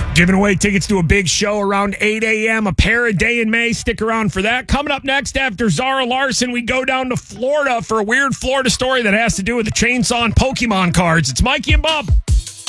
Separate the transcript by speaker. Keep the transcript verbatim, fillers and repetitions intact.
Speaker 1: Giving away tickets to a big show around eight a.m., a pair a day in May. Stick around for that. Coming up next after Zara Larson, we go down to Florida for a weird Florida story that has to do with the chainsaw and Pokemon cards. It's Mikey and Bob.